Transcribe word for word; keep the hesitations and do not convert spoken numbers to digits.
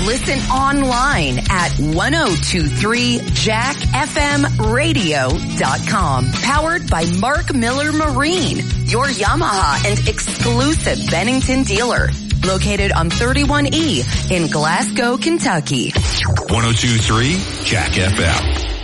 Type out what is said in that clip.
Listen online at ten twenty-three jack f m radio dot com. Powered by Mark Miller Marine, your Yamaha and exclusive Bennington dealer. Located on thirty-one E in Glasgow, Kentucky. ten twenty-three Jack F M.